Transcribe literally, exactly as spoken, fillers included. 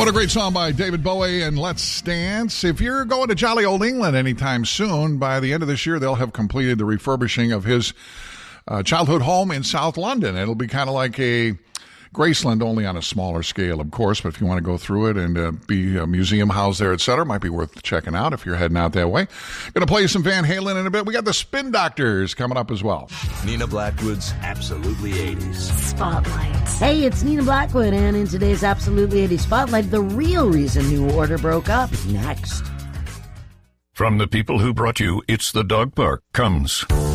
What a great song by David Bowie and Let's Dance. If you're going to jolly old England anytime soon, by the end of this year, they'll have completed the refurbishing of his uh, childhood home in South London. It'll be kind of like a Graceland, only on a smaller scale, of course, but if you want to go through it and uh, be a museum house there, et cetera, might be worth checking out if you're heading out that way. Going to play you some Van Halen in a bit. We got the Spin Doctors coming up as well. Nina Blackwood's Absolutely eighties Spotlight. Hey, it's Nina Blackwood, and in today's Absolutely eighties Spotlight, the real reason New Order broke up is next. From the people who brought you It's the Dog Park comes